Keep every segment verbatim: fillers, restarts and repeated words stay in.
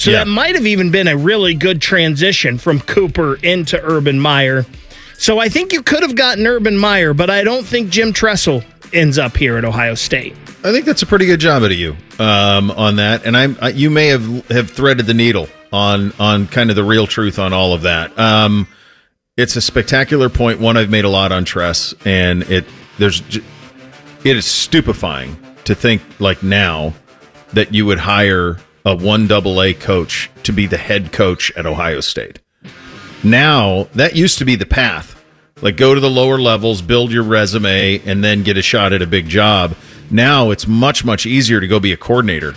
So yeah. that might have even been a really good transition from Cooper into Urban Meyer. So I think you could have gotten Urban Meyer, but I don't think Jim Tressel ends up here at Ohio State. I think that's a pretty good job out of you um, on that, and I'm I, you may have have threaded the needle on on kind of the real truth on all of that. Um, it's a spectacular point. One I've made a lot on Tress, and it there's it is stupefying to think like now that you would hire a one double A coach to be the head coach at Ohio State. Now that used to be the path, like go to the lower levels, build your resume, and then get a shot at a big job. Now it's much, much easier to go be a coordinator.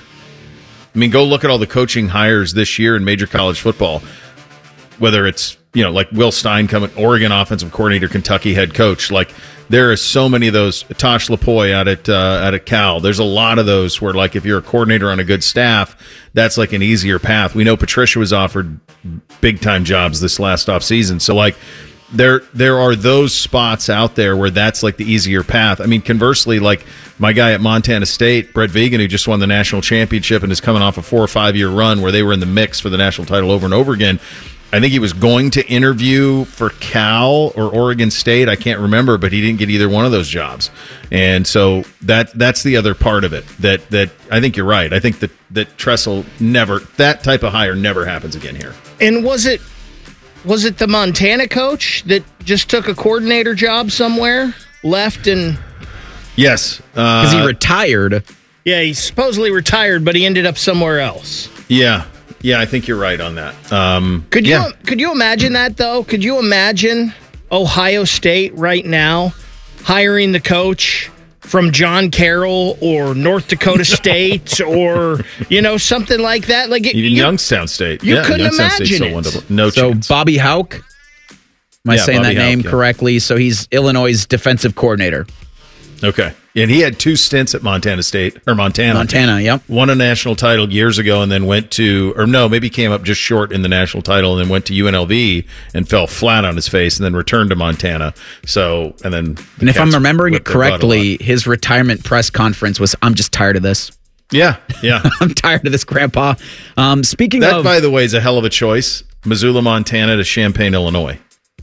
I mean, go look at all the coaching hires this year in major college football, whether it's, you know, like Will Stein coming, Oregon offensive coordinator, Kentucky head coach. Like, there are so many of those. Tosh Lapoy out at, uh, out at Cal. There's a lot of those where, like, if you're a coordinator on a good staff, that's like an easier path. We know Patricia was offered big-time jobs this last offseason. So, like, There there are those spots out there where that's like the easier path. I mean, conversely, like my guy at Montana State, Brett Vegan, who just won the national championship and is coming off a four or five-year run where they were in the mix for the national title over and over again. I think he was going to interview for Cal or Oregon State. I can't remember, but he didn't get either one of those jobs. And so that that's the other part of it. That that I think you're right. I think that, that Tressel never, that type of hire never happens again here. And was it... Was it the Montana coach that just took a coordinator job somewhere, left and... Yes. Because uh, he retired. Yeah, he supposedly retired, but he ended up somewhere else. Yeah. Yeah, I think you're right on that. Um, could you yeah. Could you imagine that, though? Could you imagine Ohio State right now hiring the coach from John Carroll or North Dakota State or, you know, something like that? Like it, Even you, Youngstown State. You yeah, couldn't Youngstown imagine State's it. so wonderful. No so chance. Bobby Hauck, am I yeah, saying Bobby that name Hauck, yeah. correctly? So he's Illinois' defensive coordinator. Okay. And he had two stints at Montana State, or Montana. Montana, yep. Won a national title years ago and then went to, or no, maybe came up just short in the national title and then went to U N L V and fell flat on his face and then returned to Montana. So, and then. The and if I'm Cats remembering it whipped their butt a correctly, lot. his retirement press conference was, I'm just tired of this. Yeah, yeah. I'm tired of this, Grandpa. Um, speaking that, of. by the way, is a hell of a choice. Missoula, Montana to Champaign, Illinois.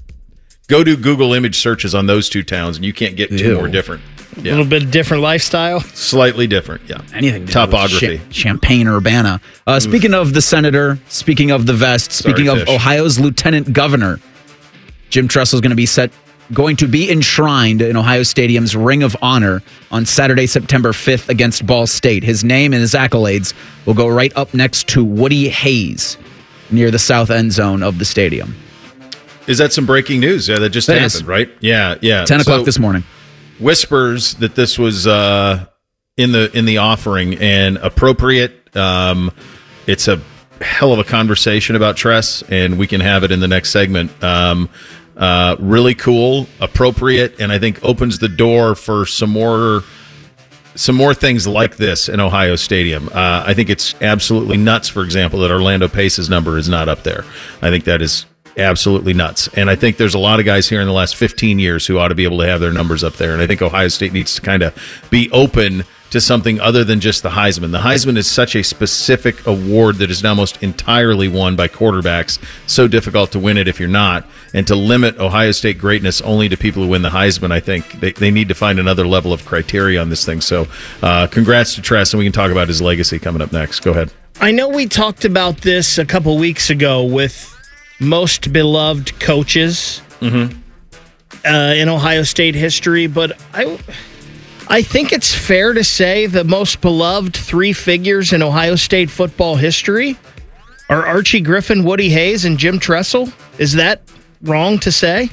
Go do Google image searches on those two towns and you can't get two Ew. more different. A Yeah. little bit different lifestyle. Slightly different, yeah. Anything to Topography. do with Ch- Champaign, Urbana. Uh, speaking of the senator, speaking of the vest, speaking Sorry, of fish. Ohio's lieutenant governor, Jim Tressel is going to be set, going to be enshrined in Ohio Stadium's Ring of Honor on Saturday, September fifth against Ball State. His name and his accolades will go right up next to Woody Hayes near the south end zone of the stadium. Is that some breaking news? Yeah, that just That happened, is. right? Yeah, yeah. ten o'clock So- this morning. Whispers that this was uh, in the in the offering and appropriate. Um, it's a hell of a conversation about Tress, and we can have it in the next segment. Um, uh, really cool, appropriate, and I think opens the door for some more some more things like this in Ohio Stadium. Uh, I think it's absolutely nuts, for example, that Orlando Pace's number is not up there. I think that is absolutely nuts. And I think there's a lot of guys here in the last fifteen years who ought to be able to have their numbers up there. And I think Ohio State needs to kind of be open to something other than just the Heisman. The Heisman is such a specific award that is now almost entirely won by quarterbacks. So difficult to win it if you're not. And to limit Ohio State greatness only to people who win the Heisman, I think they, they need to find another level of criteria on this thing. So uh, congrats to Tress, and we can talk about his legacy coming up next. Go ahead. I know we talked about this a couple weeks ago with most beloved coaches Mm-hmm. uh, in Ohio State history, but I, I think it's fair to say the most beloved three figures in Ohio State football history are Archie Griffin, Woody Hayes, and Jim Tressel. Is that wrong to say?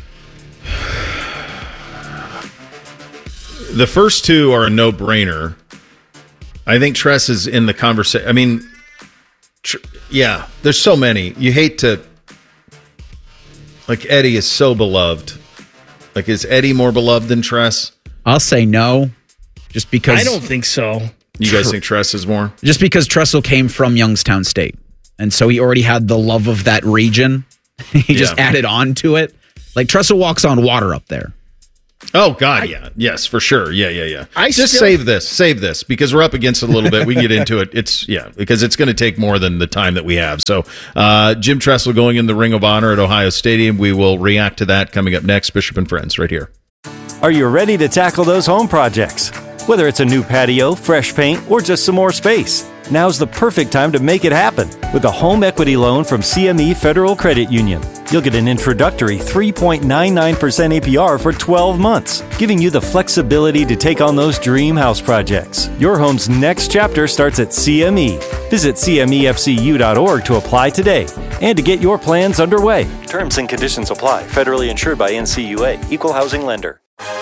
The first two are a no-brainer. I think Tress is in the conversation. I mean, tr- yeah, there's so many. You hate to... Like, Eddie is so beloved. Like, is Eddie more beloved than Tress? I'll say no, just because I don't think so. You guys think Tress is more? Just because Tressel came from Youngstown State, and so he already had the love of that region. He just Yeah. added on to it. Like, Tressel walks on water up there. Oh, God, I, yeah. Yes, for sure. Yeah, yeah, yeah. I Just still, save this. Save this because we're up against it a little bit. We can get into it. It's, yeah, because it's going to take more than the time that we have. So, uh, Jim Tressel going in the Ring of Honor at Ohio Stadium. We will react to that coming up next. Bishop and Friends right here. Are you ready to tackle those home projects? Whether it's a new patio, fresh paint, or just some more space, now's the perfect time to make it happen with a home equity loan from C M E Federal Credit Union. You'll get an introductory three point nine nine percent A P R for twelve months, giving you the flexibility to take on those dream house projects. Your home's next chapter starts at C M E. Visit C M E F C U dot org to apply today and to get your plans underway. Terms and conditions apply. Federally insured by N C U A. Equal housing lender.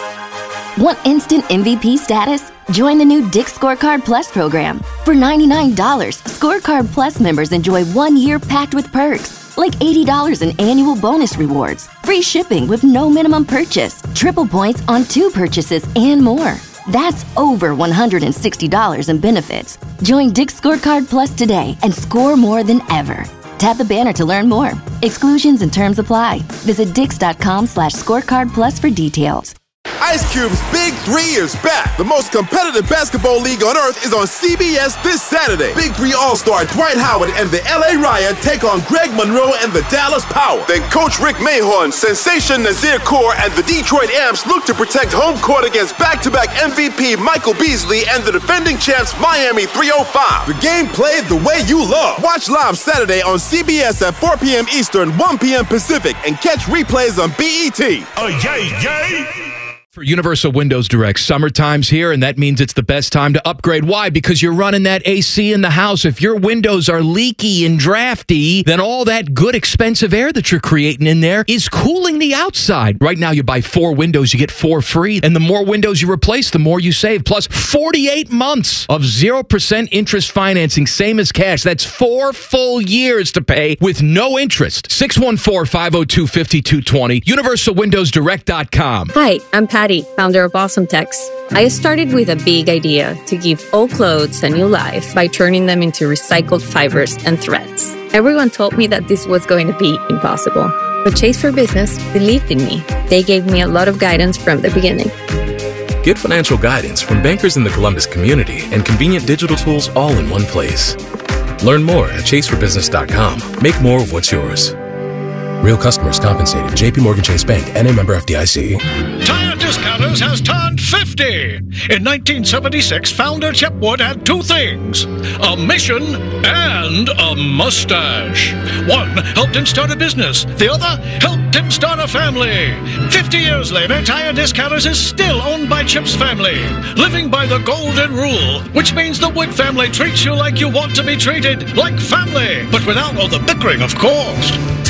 Want instant M V P status? Join the new Dick's Scorecard Plus program. For ninety-nine dollars, Scorecard Plus members enjoy one year packed with perks, like eighty dollars in annual bonus rewards, free shipping with no minimum purchase, triple points on two purchases, and more. That's over one hundred sixty dollars in benefits. Join Dick's Scorecard Plus today and score more than ever. Tap the banner to learn more. Exclusions and terms apply. Visit dix.com slash scorecard plus for details. Ice Cube's Big Three is back. The most competitive basketball league on earth is on C B S this Saturday. Big Three All-Star Dwight Howard and the L A Riot take on Greg Monroe and the Dallas Power. Then Coach Rick Mahorn, Sensation Nazir Kaur, and the Detroit Amps look to protect home court against back-to-back M V P Michael Beasley and the defending champs Miami three oh five. The game played the way you love. Watch live Saturday on C B S at four p.m. Eastern, one p.m. Pacific, and catch replays on B E T. Oh, yay, yay! For Universal Windows Direct, summertime's here, and that means it's the best time to upgrade. Why? Because you're running that A C in the house. If your windows are leaky and drafty, then all that good, expensive air that you're creating in there is cooling the outside. Right now, you buy four windows, you get four free, and the more windows you replace, the more you save. Plus, forty-eight months of zero percent interest financing, same as cash. That's four full years to pay with no interest. six one four, five oh two, five two two zero, universal windows direct dot com. Hi, I'm Patty, founder of Awesome Tex. I started with a big idea to give old clothes a new life by turning them into recycled fibers and threads. Everyone told me that this was going to be impossible, but Chase for Business believed in me. They gave me a lot of guidance from the beginning. Get financial guidance from bankers in the Columbus community and convenient digital tools all in one place. Learn more at chase for business dot com. Make more of what's yours. Real customers compensated. J P Morgan Chase Bank and a member F D I C. Tire Discounters has turned fifty. In nineteen seventy-six, founder Chip Wood had two things: a mission and a mustache. One helped him start a business. The other helped him start a family. Fifty years later, Tire Discounters is still owned by Chip's family, living by the golden rule, which means the Wood family treats you like you want to be treated, like family, but without all the bickering, of course.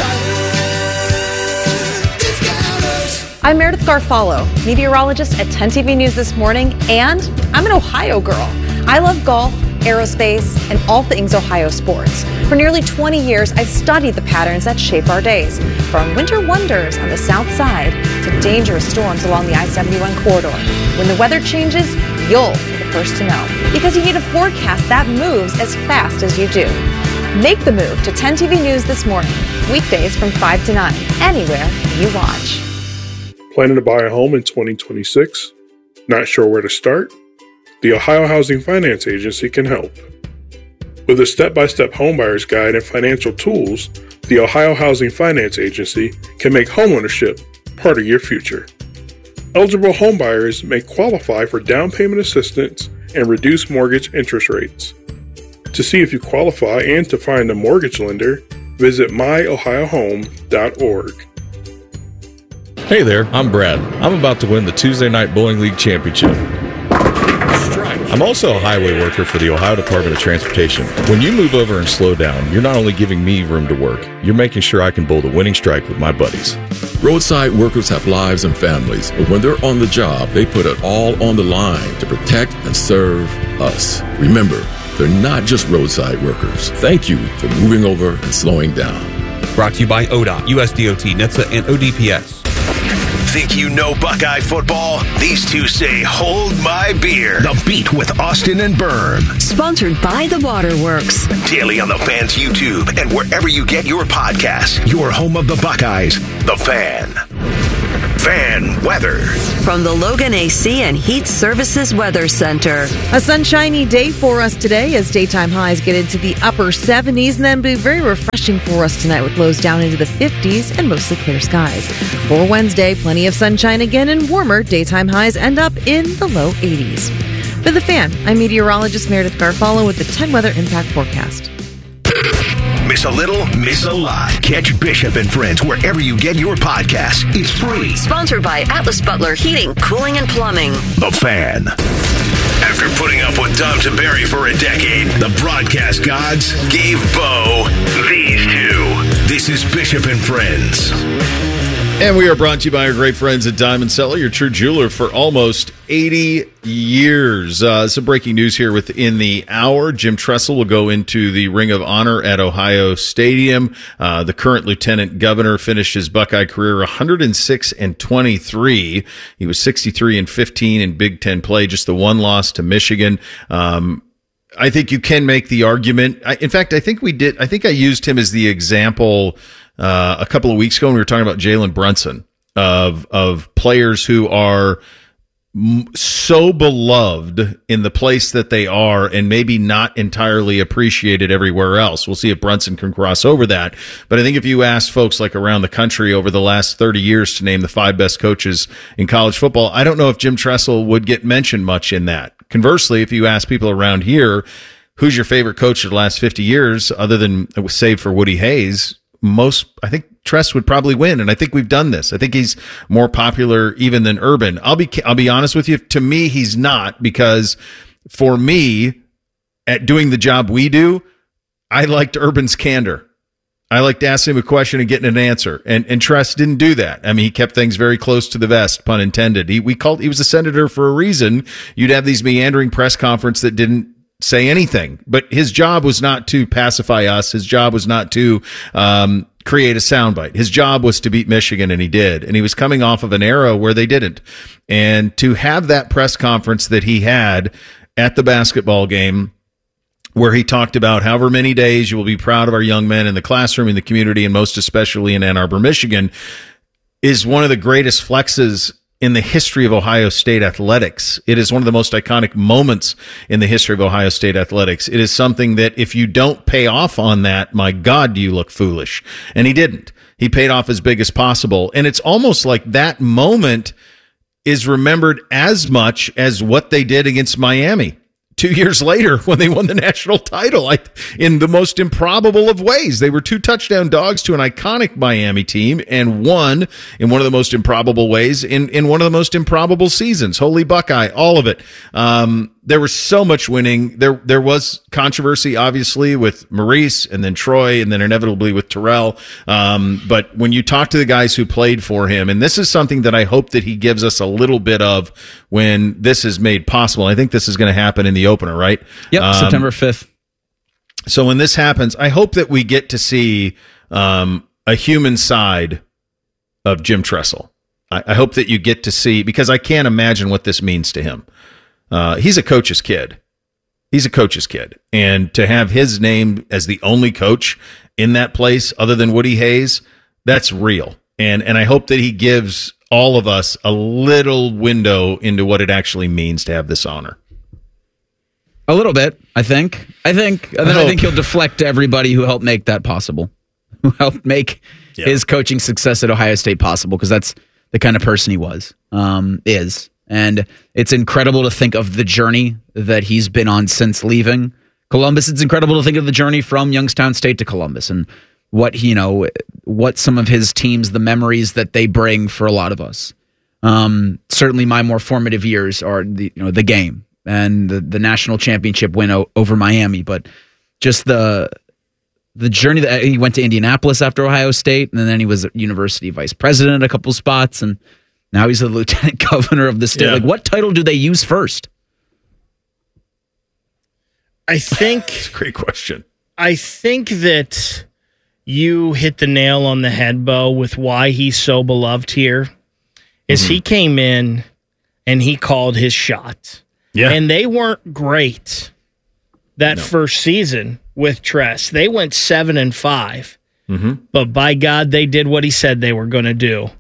I'm Meredith Garfalo, meteorologist at ten T V News This Morning, and I'm an Ohio girl. I love golf, aerospace, and all things Ohio sports. For nearly twenty years, I've studied the patterns that shape our days, from winter wonders on the south side to dangerous storms along the I seventy-one corridor. When the weather changes, you'll be the first to know, because you need a forecast that moves as fast as you do. Make the move to ten T V News This Morning, weekdays from five to nine, anywhere you watch. Planning to buy a home in twenty twenty-six? Not sure where to start? The Ohio Housing Finance Agency can help. With a step-by-step homebuyer's guide and financial tools, the Ohio Housing Finance Agency can make homeownership part of your future. Eligible homebuyers may qualify for down payment assistance and reduced mortgage interest rates. To see if you qualify and to find a mortgage lender, visit my ohio home dot org. Hey there, I'm Brad. I'm about to win the Tuesday Night Bowling League Championship. I'm also a highway worker for the Ohio Department of Transportation. When you move over and slow down, you're not only giving me room to work, you're making sure I can bowl the winning strike with my buddies. Roadside workers have lives and families, but when they're on the job, they put it all on the line to protect and serve us. Remember, they're not just roadside workers. Thank you for moving over and slowing down. Brought to you by O D O T, U S D O T, N H T S A, and O D P S. Think you know Buckeye football? These two say, hold my beer. The Beat with Austin and Berm. Sponsored by The Waterworks. Daily on the Fan's YouTube and wherever you get your podcasts. Your home of the Buckeyes, The Fan. Fan weather. From the Logan A C and Heat Services Weather Center. A sunshiny day for us today as daytime highs get into the upper seventies and then be very refreshing for us tonight with lows down into the fifties and mostly clear skies. For Wednesday, plenty of sunshine again and warmer. Daytime highs end up in the low eighties. For The Fan, I'm meteorologist Meredith Garfalo with the ten weather impact forecast. Miss a little, miss a lot. Catch Bishop and Friends wherever you get your podcasts. It's free. Sponsored by Atlas Butler Heating, Cooling, and Plumbing. The Fan. After putting up with Tom Tiberi for a decade, the broadcast gods gave Bo these two. This is Bishop and Friends. And we are brought to you by our great friends at Diamond Cellar, your true jeweler for almost eighty years. Uh, some breaking news here within the hour. Jim Tressel will go into the Ring of Honor at Ohio Stadium. Uh, the current lieutenant governor finished his Buckeye career one hundred six and twenty-three. He was sixty-three and fifteen in Big Ten play, just the one loss to Michigan. Um, I think you can make the argument. I, in fact, I think we did. I think I used him as the example Uh, a couple of weeks ago when we were talking about Jalen Brunson of of players who are m- so beloved in the place that they are and maybe not entirely appreciated everywhere else. We'll see if Brunson can cross over that. But I think if you ask folks like around the country over the last thirty years to name the five best coaches in college football, I don't know if Jim Tressel would get mentioned much in that. Conversely, if you ask people around here, who's your favorite coach of the last fifty years, other than save for Woody Hayes, most, I think Tress would probably win, and I think we've done this. I think he's more popular even than Urban. I'll be I'll be honest with you. To me, he's not, because for me, at doing the job we do, I liked Urban's candor. I liked asking him a question and getting an answer, and and Tress didn't do that. I mean, he kept things very close to the vest, pun intended. He we called he was a senator for a reason. You'd have these meandering press conference that didn't say anything, but his job was not to pacify us. His job was not to um, create a soundbite. His job was to beat Michigan, and he did. And he was coming off of an era where they didn't. And to have that press conference that he had at the basketball game, where he talked about however many days you will be proud of our young men in the classroom, in the community, and most especially in Ann Arbor, Michigan, is one of the greatest flexes in the history of Ohio State athletics. It is one of the most iconic moments in the history of Ohio State athletics. It is something that if you don't pay off on that, my God, do you look foolish. And he didn't. He paid off as big as possible. And it's almost like that moment is remembered as much as what they did against Miami two years later when they won the national title, I, in the most improbable of ways. They were two touchdown dogs to an iconic Miami team and won in one of the most improbable ways in, in one of the most improbable seasons. Holy Buckeye, all of it. Um, there was so much winning. There, there was controversy, obviously, with Maurice and then Troy and then inevitably with Terrell. Um, but when you talk to the guys who played for him, and this is something that I hope that he gives us a little bit of when this is made possible. I think this is going to happen in the opener, right? Yep, um, September fifth. So when this happens, I hope that we get to see um, a human side of Jim Tressel. I, I hope that you get to see, because I can't imagine what this means to him. Uh, he's a coach's kid. He's a coach's kid. And to have his name as the only coach in that place other than Woody Hayes, that's real. And and I hope that he gives all of us a little window into what it actually means to have this honor. A little bit, I think. I think. And then I I, think he'll deflect to everybody who helped make that possible, who helped make yeah. his coaching success at Ohio State possible, because that's the kind of person he was, um, is. And it's incredible to think of the journey that he's been on since leaving Columbus. It's incredible to think of the journey from Youngstown State to Columbus and what, you know, what some of his teams, the memories that they bring for a lot of us. Um, certainly my more formative years are the, you know, the game and the, the national championship win o- over Miami, but just the the journey that he went to Indianapolis after Ohio State, and then he was university vice president at a couple spots, and now he's the lieutenant governor of the state. Yeah. Like, what title do they use first? I think It's a great question. I think that you hit the nail on the head, Bo, with why he's so beloved here. Is mm-hmm. he came in and he called his shot. Yeah. And they weren't great that no. first season with Tress. They went seven and five. Mm-hmm. But by God, they did what he said they were going to do.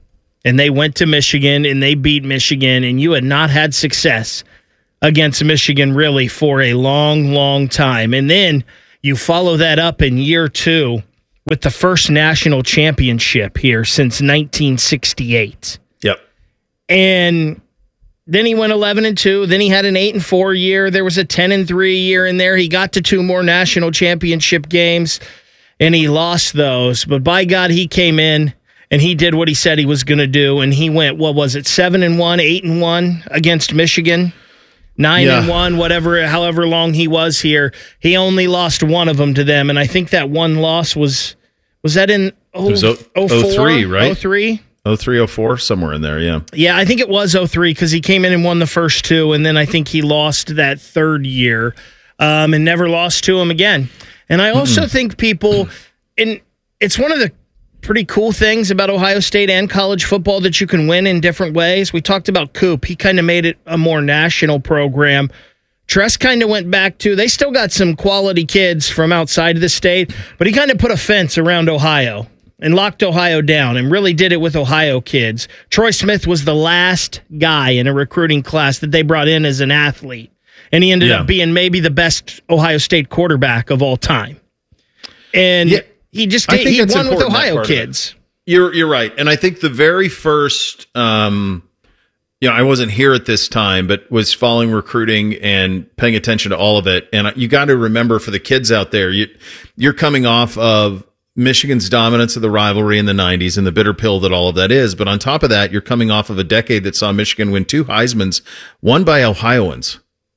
and they went to Michigan, and they beat Michigan, and you had not had success against Michigan really for a long, long time. And then you follow that up in year two with the first national championship here since nineteen sixty-eight. Yep. And then he went eleven and two. Then he had an eight and four year. There was a ten and three year in there. He got to two more national championship games, and he lost those. But by God, he came in and he did what he said he was going to do. And he went, what was it, seven and one, eight and one against Michigan, nine Yeah. and one, whatever, however long he was here. He only lost one of them to them, and I think that one loss was was that in oh, It was oh- oh four, oh three, right? oh three oh three, oh four, somewhere in there, yeah. Yeah, I think it was oh three because he came in and won the first two, and then I think he lost that third year um, and never lost to him again. And I also Mm-mm. think people, and it's one of the pretty cool things about Ohio State and college football that you can win in different ways. We talked about Coop. He kind of made it a more national program. Tress kind of went back to, they still got some quality kids from outside of the state, but he kind of put a fence around Ohio and locked Ohio down and really did it with Ohio kids. Troy Smith was the last guy in a recruiting class that they brought in as an athlete, and he ended Yeah. up being maybe the best Ohio State quarterback of all time. And Yeah, he just I did, think he it's won with important, that Ohio part of it. kids. You're you're right, and I think the very first, um, you know, I wasn't here at this time, but was following recruiting and paying attention to all of it. And you got to remember, for the kids out there, you you're coming off of Michigan's dominance of the rivalry in the nineties and the bitter pill that all of that is. But on top of that, you're coming off of a decade that saw Michigan win two Heismans, one by Ohioans.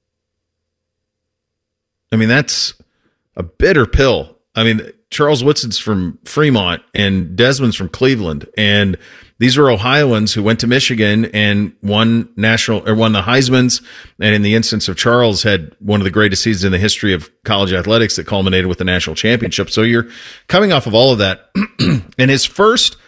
I mean, that's a bitter pill. I mean, Charles Woodson's from Fremont and Desmond's from Cleveland. And these were Ohioans who went to Michigan and won national or won the Heismans. And in the instance of Charles, had one of the greatest seasons in the history of college athletics that culminated with the national championship. So you're coming off of all of that. And his first,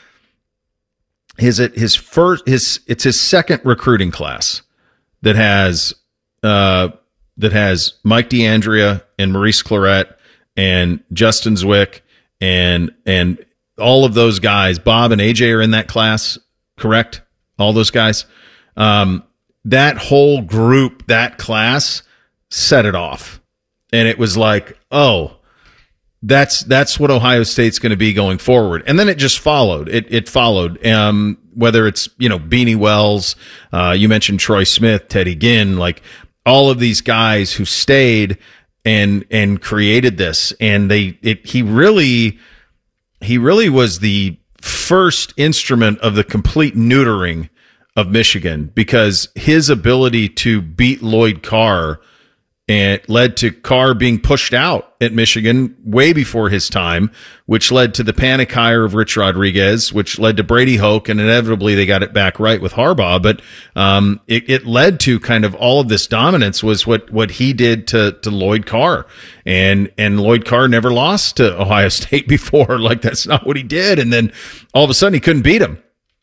his, his first, his, it's his second recruiting class that has, uh, that has Mike DeAndrea and Maurice Clarett and Justin Zwick and and all of those guys. Bob and A J are in that class, correct? All those guys. Um, that whole group, that class, set it off, and it was like, oh, that's that's what Ohio State's going to be going forward. And then it just followed. It it followed. Um, whether it's you know Beanie Wells, uh, you mentioned Troy Smith, Teddy Ginn, like all of these guys who stayed and and created this, and they it he really he really was the first instrument of the complete neutering of Michigan, because his ability to beat Lloyd Carr and led to Carr being pushed out at Michigan way before his time, which led to the panic hire of Rich Rodriguez, which led to Brady Hoke, and inevitably they got it back right with Harbaugh. But um, it, it led to kind of all of this dominance was what what he did to to Lloyd Carr, and and Lloyd Carr never lost to Ohio State before. Like, that's not what he did, and then all of a sudden he couldn't beat him.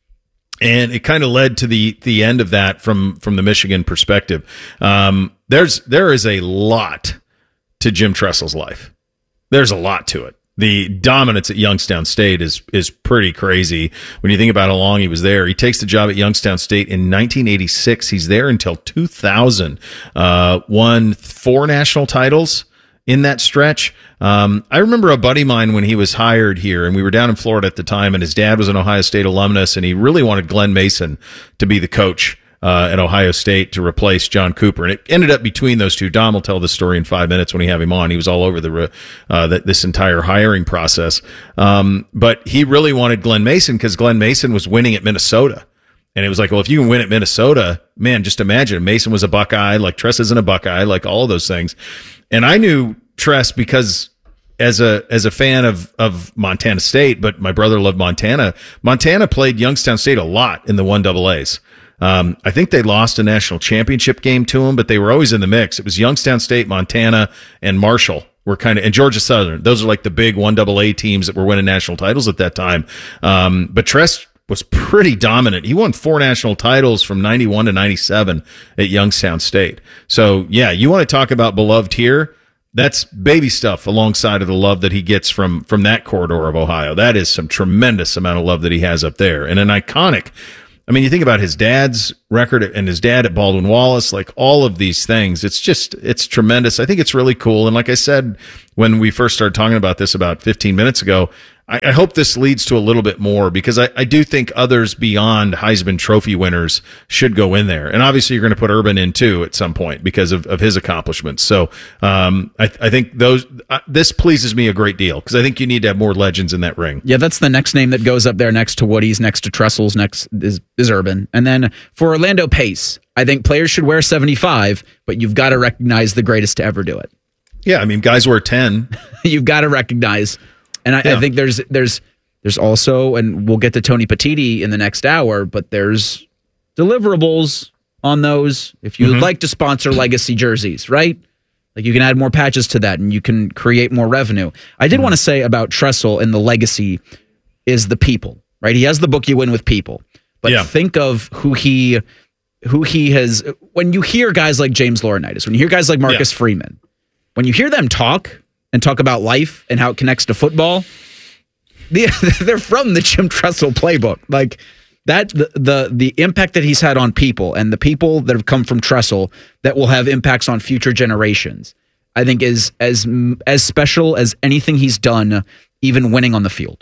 And it kind of led to the the end of that from from the Michigan perspective. Um, there's there is a lot to Jim Tressel's life. There's a lot to it. The dominance at Youngstown State is is pretty crazy when you think about how long he was there. He takes the job at Youngstown State in nineteen eighty-six. He's there until two thousand. Uh, won four national titles in that stretch. Um, I remember a buddy of mine when he was hired here, and we were down in Florida at the time, and his dad was an Ohio State alumnus, and he really wanted Glenn Mason to be the coach uh, at Ohio State to replace John Cooper. And it ended up between those two. Dom will tell the story in five minutes when we have him on. He was all over the, uh, the this entire hiring process. Um, but he really wanted Glenn Mason because Glenn Mason was winning at Minnesota. And it was like, well, if you can win at Minnesota, man, just imagine. Mason was a Buckeye, like Tress isn't a Buckeye, like all of those things. And I knew Tress because as a as a fan of of Montana State, but my brother loved Montana. Montana played Youngstown State a lot in the one double A's. Um, I think they lost a national championship game to them, but they were always in the mix. It was Youngstown State, Montana, and Marshall were kind of, and Georgia Southern. Those are like the big one double A teams that were winning national titles at that time. Um, but Tress was pretty dominant. He won four national titles from ninety-one to ninety-seven at Youngstown State. So yeah, you want to talk about beloved here? That's baby stuff alongside of the love that he gets from from that corridor of Ohio. That is some tremendous amount of love that he has up there, and an iconic I mean, you think about his dad's record and his dad at Baldwin Wallace, like all of these things. It's just, it's tremendous. I think it's really cool. And like I said, when we first started talking about this about fifteen minutes ago, I, I hope this leads to a little bit more, because I, I do think others beyond Heisman Trophy winners should go in there. And obviously you're going to put Urban in too at some point because of, of his accomplishments. So um, I, I think those uh, this pleases me a great deal, because I think you need to have more legends in that ring. Yeah, that's the next name that goes up there next to Woody's, next to Tressel's, next is, is Urban. And then for Orlando Pace, I think players should wear seventy-five, but you've got to recognize the greatest to ever do it. Yeah, I mean, guys wear ten. You've got to recognize. And I, Yeah. I think there's there's there's also, and we'll get to Tony Petiti in the next hour, but there's deliverables on those. If you would Mhm. like to sponsor legacy jerseys, right? Like you can add more patches to that and you can create more revenue. I did want to say about Tressel and the legacy is the people, right? He has the book You Win with People. But Yeah. think of who he who he has, when you hear guys like James Laurinaitis, when you hear guys like Marcus Yeah. Freeman, when you hear them talk and talk about life and how it connects to football, the, they're from the Jim Tressel playbook. Like that, the, the the impact that he's had on people and the people that have come from Tressel that will have impacts on future generations, I think is as as special as anything he's done, even winning on the field.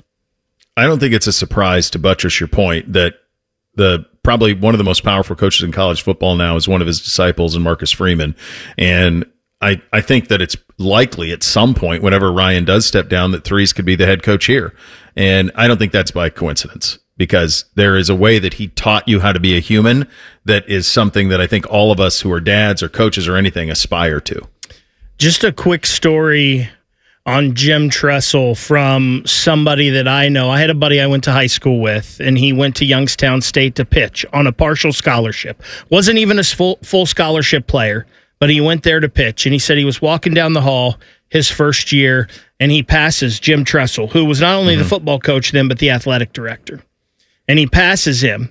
I don't think it's a surprise, to buttress your point, that the probably one of the most powerful coaches in college football now is one of his disciples, and Marcus Freeman. And I, I think that it's likely at some point, whenever Ryan does step down, that Threes could be the head coach here. And I don't think that's by coincidence, because there is a way that he taught you how to be a human that is something that I think all of us who are dads or coaches or anything aspire to. Just a quick story on Jim Tressel from somebody that I know. I had a buddy I went to high school with, and he went to Youngstown State to pitch on a partial scholarship. Wasn't even a full, full scholarship player, but he went there to pitch. And he said he was walking down the hall his first year, and he passes Jim Tressel, who was not only mm-hmm. the football coach then, but the athletic director. And he passes him,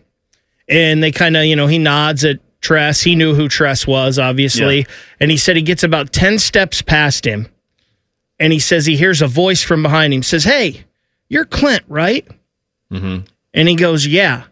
and they kind of, you know, he nods at Tress. He knew who Tress was, obviously. Yeah. And he said he gets about ten steps past him, and he says he hears a voice from behind him, says, "Hey, you're Clint, right?" Mm-hmm. And he goes, "Yeah."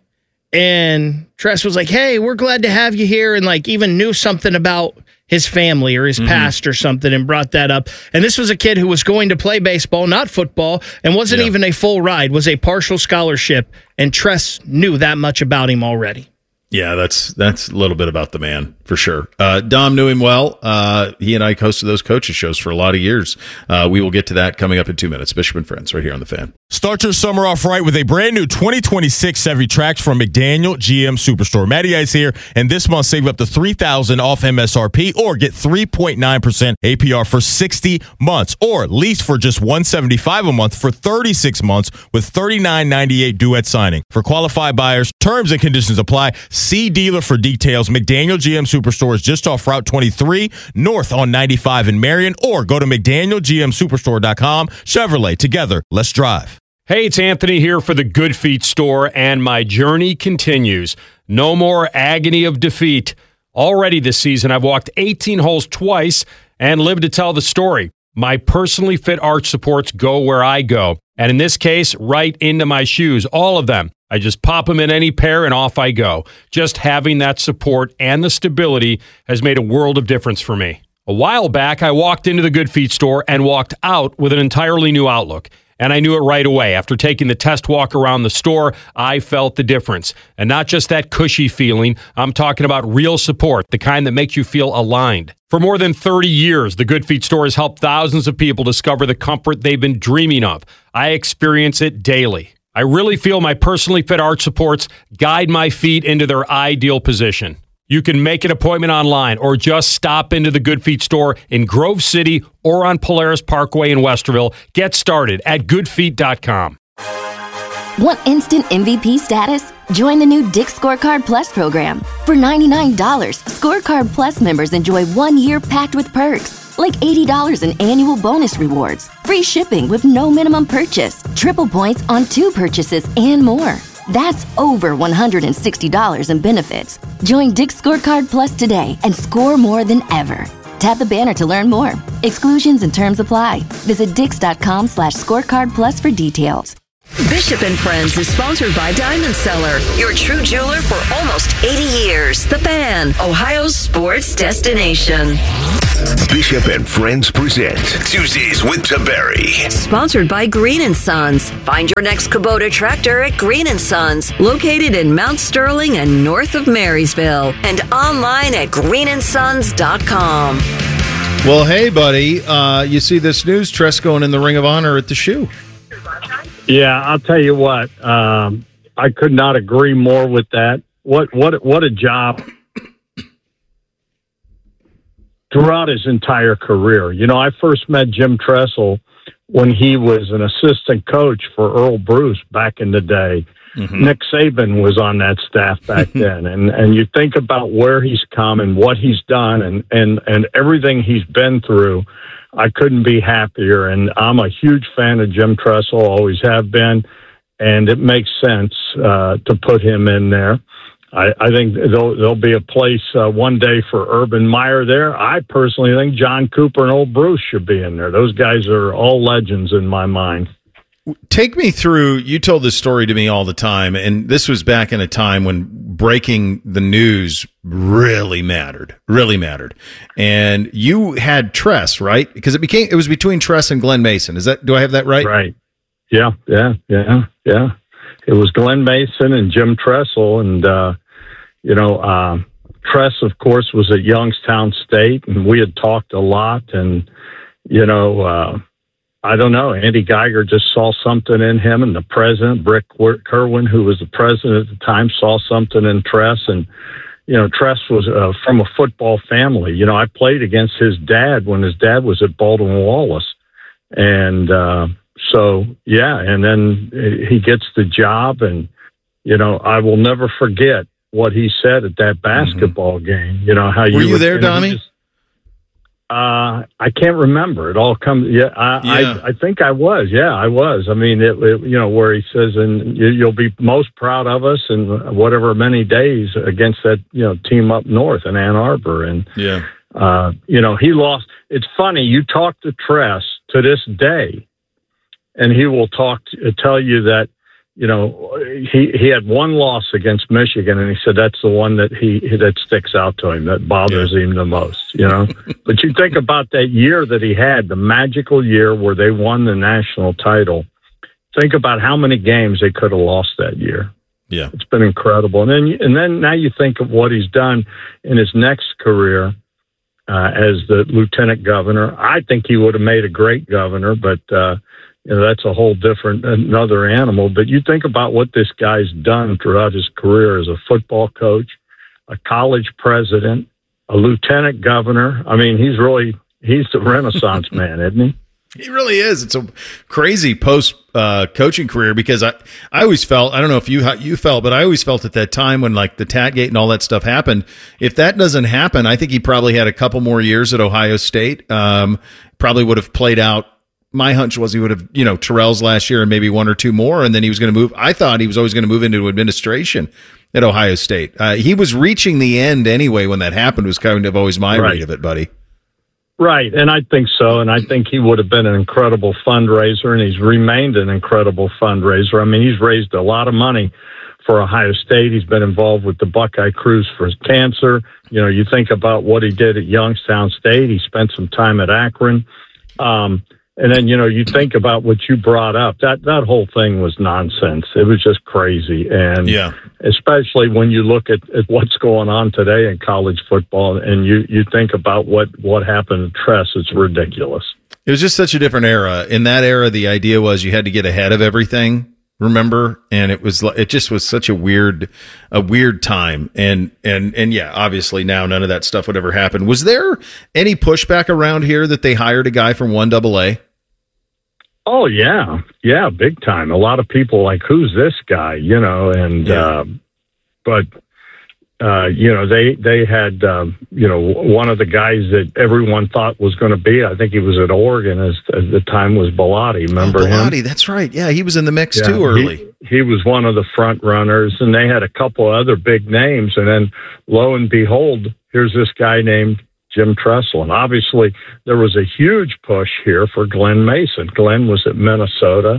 And Tress was like, "Hey, we're glad to have you here," and like even knew something about his family or his mm-hmm. past or something, and brought that up. And this was a kid who was going to play baseball, not football, and wasn't yeah. even a full ride, was a partial scholarship, and Tress knew that much about him already. Yeah, that's that's a little bit about the man, for sure. Uh, Dom knew him well. Uh, he and I hosted those coaches shows for a lot of years. Uh, we will get to that coming up in two minutes. Bishop and Friends, right here on The Fan. Start your summer off right with a brand new twenty twenty-six Chevy Trax from McDaniel G M Superstore. Matty Ice here, and this month save up to three thousand dollars off M S R P or get three point nine percent A P R for sixty months, or lease for just one hundred seventy-five dollars a month for thirty-six months with thirty-nine ninety-eight due at signing. For qualified buyers, terms and conditions apply. See dealer for details. McDaniel G M Superstore is just off Route twenty-three, north on ninety-five in Marion, or go to McDaniel G M Superstore dot com. Chevrolet, together, let's drive. Hey, it's Anthony here for the Good Feet store, and my journey continues. No more agony of defeat. Already this season, I've walked eighteen holes twice and lived to tell the story. My personally fit arch supports go where I go, and in this case, right into my shoes, all of them. I just pop them in any pair and off I go. Just having that support and the stability has made a world of difference for me. A while back, I walked into the Good Feet store and walked out with an entirely new outlook. And I knew it right away. After taking the test walk around the store, I felt the difference. And not just that cushy feeling, I'm talking about real support, the kind that makes you feel aligned. For more than thirty years, the Good Feet store has helped thousands of people discover the comfort they've been dreaming of. I experience it daily. I really feel my personally fit arch supports guide my feet into their ideal position. You can make an appointment online or just stop into the Good Feet store in Grove City or on Polaris Parkway in Westerville. Get started at good feet dot com. Want instant M V P status? Join the new Dick's Scorecard Plus program. For ninety-nine dollars, Scorecard Plus members enjoy one year packed with perks, like eighty dollars in annual bonus rewards, free shipping with no minimum purchase, triple points on two purchases, and more. That's over one hundred sixty dollars in benefits. Join Dick's Scorecard Plus today and score more than ever. Tap the banner to learn more. Exclusions and terms apply. Visit dix dot com slash scorecard plus for details. Bishop and Friends is sponsored by Diamond Seller, your true jeweler for almost eighty years. The Fan, Ohio's sports destination. Bishop and Friends present Tuesdays with Taberry. Sponsored by Green and Sons. Find your next Kubota tractor at Green and Sons, located in Mount Sterling and north of Marysville, and online at green and sons dot com. Well, hey, buddy, uh, you see this news? Tress going in the Ring of Honor at the Shoe. Yeah, I'll tell you what. Um, I could not agree more with that. What what what a job throughout his entire career. You know, I first met Jim Tressel when he was an assistant coach for Earl Bruce back in the day. Mm-hmm. Nick Saban was on that staff back then. And and you think about where he's come and what he's done and, and, and everything he's been through. I couldn't be happier, and I'm a huge fan of Jim Tressel, always have been, and it makes sense uh, to put him in there. I, I think there'll, there'll be a place uh, one day for Urban Meyer there. I personally think John Cooper and Old Bruce should be in there. Those guys are all legends in my mind. Take me through, you told this story to me all the time, and this was back in a time when breaking the news really mattered, really mattered. And you had Tress, right? Because it became, it was between Tress and Glenn Mason. Is that, do I have that right? Right. Yeah, yeah, yeah, yeah. It was Glenn Mason and Jim Tressel, and, uh, you know, uh, Tress, of course, was at Youngstown State, and we had talked a lot, and, you know, uh, I don't know. Andy Geiger just saw something in him, and the president, Brick Kerwin, who was the president at the time, saw something in Tress. And, you know, Tress was uh, from a football family. You know, I played against his dad when his dad was at Baldwin Wallace. And uh, so, yeah, and then he gets the job. And, you know, I will never forget what he said at that basketball mm-hmm. game. You know, how you were you were, there, Dommy? Uh, I can't remember. It all comes. Yeah, I, yeah. I, I think I was. Yeah, I was. I mean, it, it, you know, where he says, "And you, you'll be most proud of us in whatever many days against that, you know, team up north in Ann Arbor." And yeah, uh, you know, he lost. It's funny. You talk to Tress to this day, and he will talk to, tell you that, you know, he, he had one loss against Michigan, and he said that's the one that he that sticks out to him, that bothers yeah. him the most, you know. But you think about that year that he had, the magical year where they won the national title. Think about how many games they could have lost that year. Yeah, it's been incredible. And then and then now you think of what he's done in his next career uh, as the lieutenant governor. I think he would have made a great governor, but. Uh, You know, that's a whole different, another animal. But you think about what this guy's done throughout his career as a football coach, a college president, a lieutenant governor. I mean, he's really, he's the Renaissance man, isn't he? He really is. It's a crazy post uh, coaching career because I, I always felt, I don't know if you how you felt, but I always felt at that time when like the Tatgate and all that stuff happened, if that doesn't happen, I think he probably had a couple more years at Ohio State. Um, probably would have played out. My hunch was he would have, you know, Terrell's last year and maybe one or two more, and then he was going to move. I thought he was always going to move into administration at Ohio State. Uh, he was reaching the end anyway when that happened, was kind of always my right. read of it, buddy. Right, and I think so, and I think he would have been an incredible fundraiser, and he's remained an incredible fundraiser. I mean, he's raised a lot of money for Ohio State. He's been involved with the Buckeye Cruise for Cancer. You know, you think about what he did at Youngstown State. He spent some time at Akron. Um, And then, you know, you think about what you brought up, that, that whole thing was nonsense. It was just crazy. And yeah. especially when you look at, at what's going on today in college football and you, you think about what, what happened to Tress, it's ridiculous. It was just such a different era. In that era, the idea was you had to get ahead of everything, remember? And it was, it just was such a weird, a weird time. And, and, and yeah, obviously now none of that stuff would ever happen. Was there any pushback around here that they hired a guy from one double A? Oh, yeah. Yeah, big time. A lot of people like, who's this guy, you know, and, yeah. uh, but, uh, you know, they, they had, um, you know, one of the guys that everyone thought was going to be, I think he was at Oregon as, as the time was Bellotti. Remember oh, Bellotti, him? That's right. Yeah, he was in the mix yeah, too early. He, he was one of the front runners, and they had a couple other big names. And then lo and behold, here's this guy named Jim Tressel. And obviously there was a huge push here for Glenn Mason. Glenn was at Minnesota,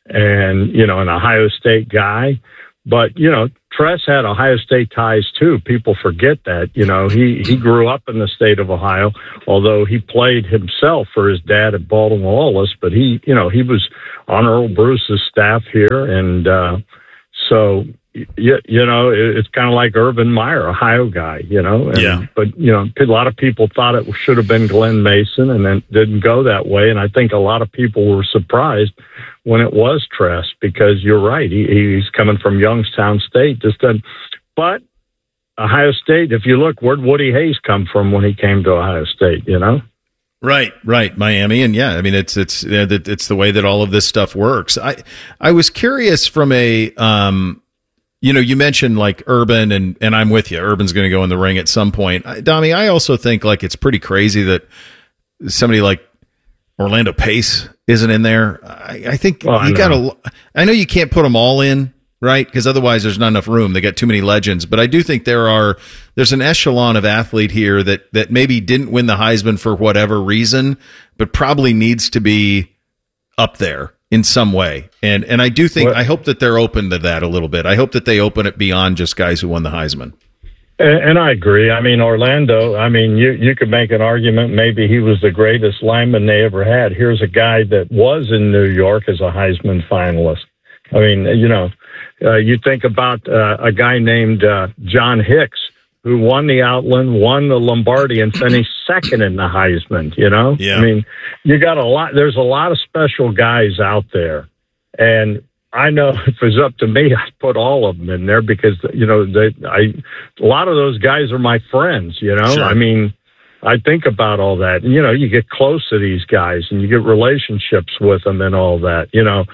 and, you know, an Ohio State guy. But, you know, Tress had Ohio State ties, too. People forget that. You know, he, he grew up in the state of Ohio, although he played himself for his dad at Baltimore Wallace. But he, you know, he was on Earl Bruce's staff here. And uh, so, you, you know, it, it's kind of like Urban Meyer, Ohio guy, you know. And, yeah. But, you know, a lot of people thought it should have been Glenn Mason, and then didn't go that way. And I think a lot of people were surprised when it was Tress, because you're right. He, he's coming from Youngstown State. Just doesn't, but Ohio State, if you look, where'd Woody Hayes come from when he came to Ohio State, you know? Right, right. Miami. And yeah, I mean, it's, it's, it's the way that all of this stuff works. I, I was curious from a, um, you know, you mentioned like Urban, and, and I'm with you. Urban's going to go in the ring at some point. I, Dami, I also think like it's pretty crazy that somebody like Orlando Pace isn't in there. I, I think well, you I got to. I know you can't put them all in, right? Because otherwise, there's not enough room. They got too many legends. But I do think there are. There's an echelon of athlete here that that maybe didn't win the Heisman for whatever reason, but probably needs to be up there in some way. And and I do think. What? I hope that they're open to that a little bit. I hope that they open it beyond just guys who won the Heisman. And, and I agree. I mean, Orlando, I mean, you, you could make an argument maybe he was the greatest lineman they ever had. Here's a guy that was in New York as a Heisman finalist. I mean, you know, uh, you think about uh, a guy named uh, John Hicks, who won the Outland, won the Lombardi, and finished second in the Heisman, you know? Yeah. I mean, you got a lot, there's a lot of special guys out there. And I know if it was up to me, I'd put all of them in there because, you know, they, I, a lot of those guys are my friends, you know? Sure. I mean, I think about all that. And, you know, you get close to these guys and you get relationships with them and all that. You know,